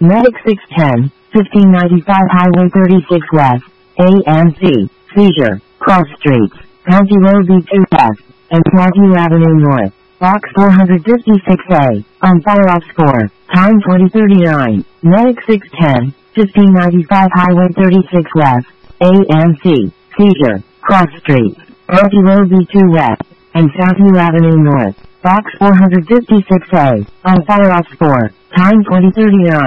Medic 610, 1595 Highway 36 West, A&C, seizure, cross streets, County Road B2 West, and Platteview Avenue North. Box 456A, on fire-off score, time 2039, Medic 610, 1595 Highway 36 West, A&C, seizure, cross streets, County Road B2 West, and Platteview Avenue North. Box 456A, on fire-off score, time 2039.